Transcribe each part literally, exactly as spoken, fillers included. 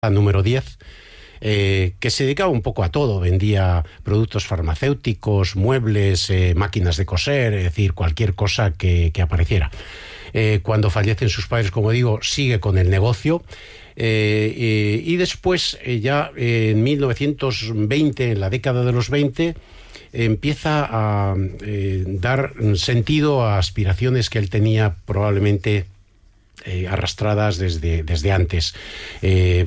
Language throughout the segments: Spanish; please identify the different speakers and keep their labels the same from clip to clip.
Speaker 1: número diez, eh, que se dedicaba un poco a todo, vendía productos farmacéuticos, muebles, eh, máquinas de coser, es decir, cualquier cosa que, que apareciera. Eh, cuando fallecen sus padres, como digo, sigue con el negocio. Eh, eh, y después, eh, ya eh, en mil novecientos veinte, en la década de los veinte, eh, empieza a eh, dar sentido a aspiraciones que él tenía probablemente Eh, arrastradas desde, desde antes. Eh,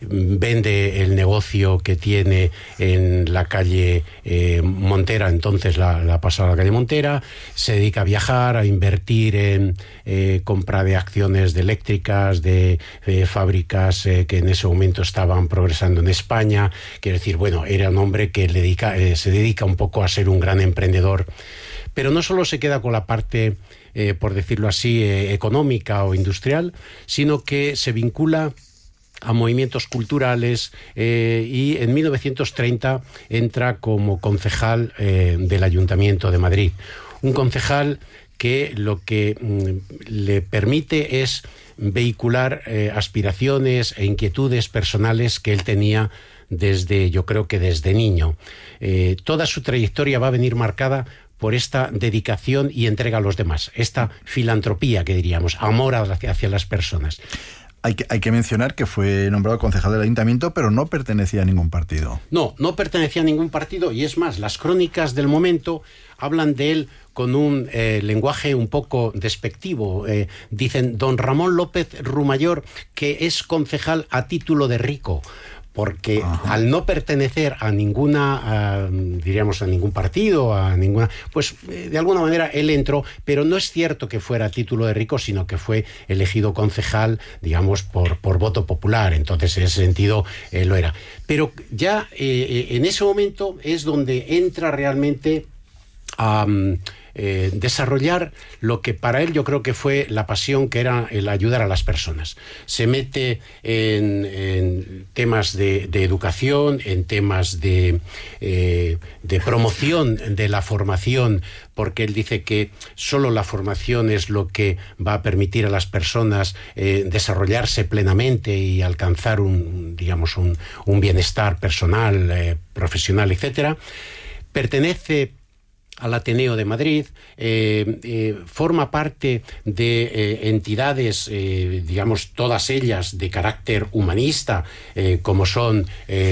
Speaker 1: vende el negocio que tiene en la calle eh, Montera, entonces la, la pasaba a la calle Montera, se dedica a viajar, a invertir en eh, compra de acciones de eléctricas, de eh, fábricas eh, que en ese momento estaban progresando en España. Quiero decir, bueno, era un hombre que le dedica, eh, se dedica un poco a ser un gran emprendedor, pero no solo se queda con la parte Eh, por decirlo así, eh, económica o industrial, sino que se vincula a movimientos culturales eh, y en mil novecientos treinta entra como concejal eh, del Ayuntamiento de Madrid. Un concejal que lo que mm, le permite es vehicular eh, aspiraciones e inquietudes personales que él tenía desde, yo creo que desde niño. Eh, toda su trayectoria va a venir marcada por esta dedicación y entrega a los demás, esta filantropía, que diríamos, amor hacia, hacia las personas.
Speaker 2: Hay que, hay que mencionar que fue nombrado concejal del Ayuntamiento, pero no pertenecía a ningún partido.
Speaker 1: No, no pertenecía a ningún partido, y es más, las crónicas del momento hablan de él con un eh, lenguaje un poco despectivo. Eh, dicen, don Ramón López Rumayor, que es concejal a título de rico, porque Ajá. al no pertenecer a ninguna, a, diríamos, a ningún partido, a ninguna, pues eh, de alguna manera él entró, pero no es cierto que fuera a título de rico, sino que fue elegido concejal, digamos, por, por voto popular. Entonces, en ese sentido, eh, lo era. Pero ya eh, en ese momento es donde entra realmente a Um, Eh, desarrollar lo que para él yo creo que fue la pasión, que era el ayudar a las personas. Se mete en, en temas de, de educación, en temas de, eh, de promoción de la formación, porque él dice que solo la formación es lo que va a permitir a las personas eh, desarrollarse plenamente y alcanzar un, digamos, un, un bienestar personal, eh, profesional, etcétera. Pertenece al Ateneo de Madrid, eh, eh, forma parte de eh, entidades, eh, digamos, todas ellas de carácter humanista, eh, como son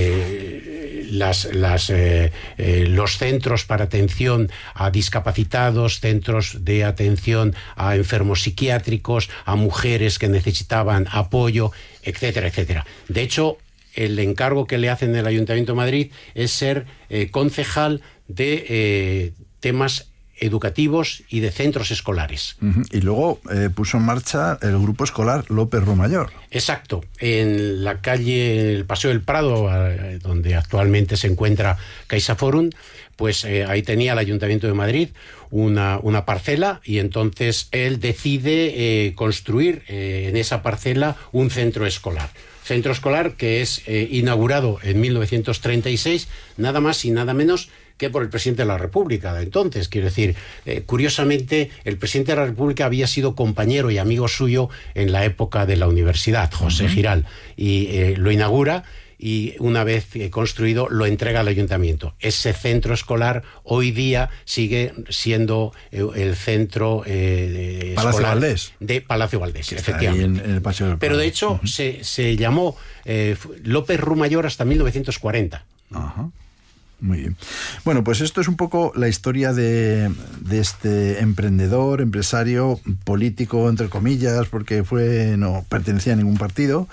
Speaker 1: eh, las, las, eh, eh, los centros para atención a discapacitados, centros de atención a enfermos psiquiátricos, a mujeres que necesitaban apoyo, etcétera, etcétera. De hecho, el encargo que le hacen del Ayuntamiento de Madrid es ser eh, concejal de eh, temas educativos y de centros escolares.
Speaker 2: Uh-huh. Y luego eh, puso en marcha el grupo escolar López Rumayor.
Speaker 1: Exacto. En la calle, en el Paseo del Prado, eh, donde actualmente se encuentra CaixaForum, pues eh, ahí tenía el Ayuntamiento de Madrid una, una parcela, y entonces él decide eh, construir eh, en esa parcela un centro escolar. Centro escolar que es eh, inaugurado en mil novecientos treinta y seis, nada más y nada menos que por el presidente de la República de entonces. Quiero decir, eh, curiosamente, el presidente de la República había sido compañero y amigo suyo en la época de la universidad, José uh-huh. Giral, y eh, lo inaugura, y una vez eh, construido lo entrega al ayuntamiento. Ese centro escolar hoy día sigue siendo eh, el centro eh,
Speaker 2: Palacio
Speaker 1: escolar
Speaker 2: Valdés.
Speaker 1: de Palacio Valdés,
Speaker 2: que
Speaker 1: efectivamente.
Speaker 2: En, en el Paseo del Prado.
Speaker 1: Pero de hecho uh-huh. se, se llamó eh, López Rumayor hasta mil novecientos cuarenta.
Speaker 2: Ajá. Muy bien. Bueno, pues esto es un poco la historia de, de este emprendedor, empresario, político, entre comillas, porque fue no pertenecía a ningún partido,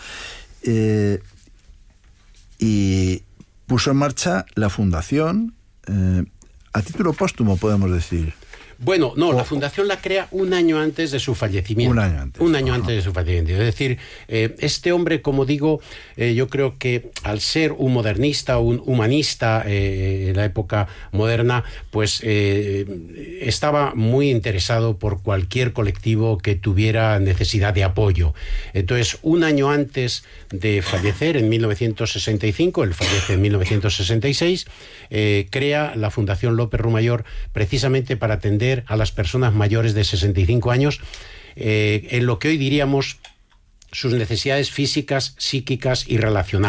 Speaker 2: eh, y puso en marcha la fundación, eh, a título póstumo, podemos decir.
Speaker 1: Bueno, no,
Speaker 2: o,
Speaker 1: la fundación la crea un año antes de su fallecimiento.
Speaker 2: Un año antes.
Speaker 1: Un año
Speaker 2: Ajá.
Speaker 1: antes de su fallecimiento. Es decir, eh, este hombre, como digo, eh, yo creo que al ser un modernista, un humanista eh, en la época moderna, pues eh, estaba muy interesado por cualquier colectivo que tuviera necesidad de apoyo. Entonces, un año antes de fallecer, en mil novecientos sesenta y cinco, él fallece en mil novecientos sesenta y seis, eh, crea la Fundación López Rumayor precisamente para atender a las personas mayores de sesenta y cinco años, eh, en lo que hoy diríamos sus necesidades físicas, psíquicas y relacionales.